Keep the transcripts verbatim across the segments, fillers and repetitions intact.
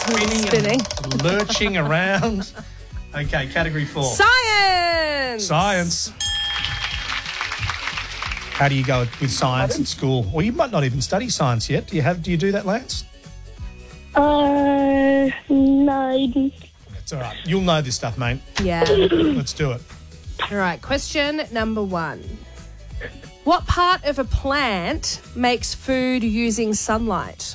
spinning, Spinning. and lurching around. Okay, category four. Science! Science. How do you go with science at school? Well, you might not even study science yet. Do you have? Do you do that, Lance? Uh, no. It's all right. You'll know this stuff, mate. Yeah. Let's do it. All right, question number one. What part of a plant makes food using sunlight?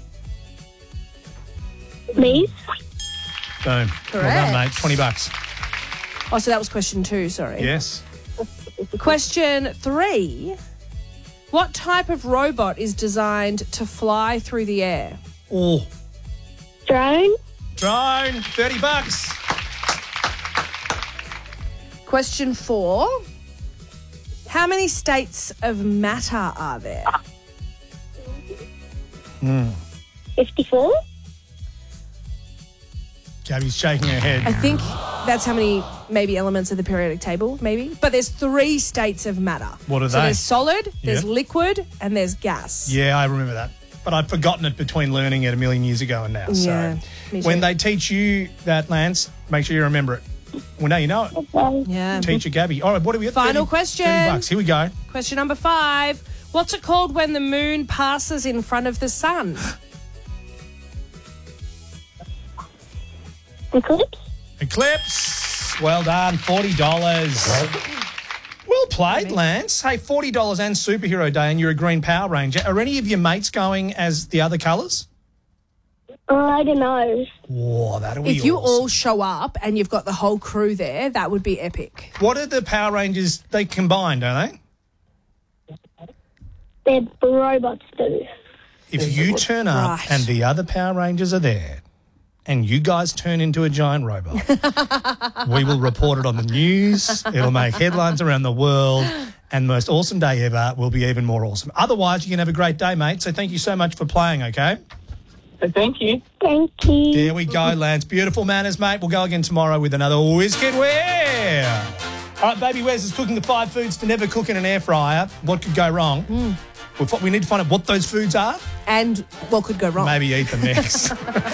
Leaves? Boom. Well Correct. done, mate. twenty bucks. Oh, so that was question two, sorry. Yes. Question three. What type of robot is designed to fly through the air? Oh, Drone? drone. thirty bucks. Question four. How many states of matter are there? fifty-four? Gabby's shaking her head. I think that's how many maybe elements of the periodic table, maybe. But there's three states of matter. What are so they? there's solid, there's Yeah. liquid, and there's gas. Yeah, I remember that. But I'd forgotten it between learning it a million years ago and now. Yeah, So me too. when they teach you that, Lance, make sure you remember it. Well, now you know it. Okay. Yeah. Teacher Gabby. All right, what are we at? Final thirty question. thirty bucks. Here we go. Question number five. What's it called when the moon passes in front of the sun? Eclipse? Eclipse. Well done. forty dollars. Well played, Lance. Hey, forty dollars and Superhero Day, and you're a Green Power Ranger. Are any of your mates going as the other colours? Uh, I don't know. Whoa, that'll be If you awesome. all show up and you've got the whole crew there, that would be epic. What are the Power Rangers? They combine, don't they? They're robots too. If you turn up Right. and the other Power Rangers are there and you guys turn into a giant robot, we will report it on the news. It'll make headlines around the world, and the most awesome day ever will be even more awesome. Otherwise, you can have a great day, mate. So thank you so much for playing, okay? Thank you. Thank you. There we go, Lance. Beautiful manners, mate. We'll go again tomorrow with another Whiz Kid Wear. All right, Baby Wes is cooking the five foods to never cook in an air fryer. What could go wrong? Mm. We we need to find out what those foods are. And what could go wrong? Maybe eat them next.